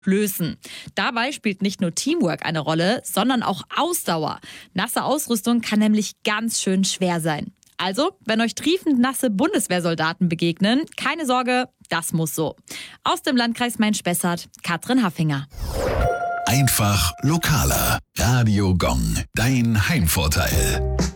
lösen. Dabei spielt nicht nur Teamwork eine Rolle, sondern auch Ausdauer. Nasse Ausrüstung kann nämlich ganz schön schwer sein. Also, wenn euch triefend nasse Bundeswehrsoldaten begegnen, keine Sorge, das muss so. Aus dem Landkreis Main-Spessart, Katrin Haffinger. Einfach lokaler. Radio Gong, dein Heimvorteil.